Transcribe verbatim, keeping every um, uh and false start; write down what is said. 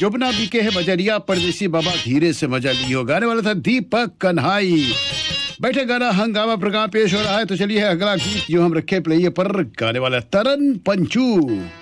जुबना बीके है बजरिया परदेसी बाबा धीरे से मजा लियो। गाने वाला था दीपक कन्हाई। बैठे गाना हंगामा प्रोग्राम पेश हो रहा है, तो चलिए अगला गीत जो हम रखे प्ले पर गाने वाला तरन पंचू।